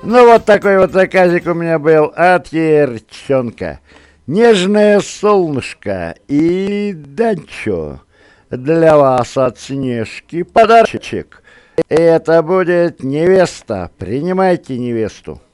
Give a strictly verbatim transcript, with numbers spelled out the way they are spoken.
Ну вот такой вот заказик у меня был от Ерчонка. Нежное солнышко и Данчо. Для вас от Снежки подарочек. Это будет невеста. Принимайте невесту.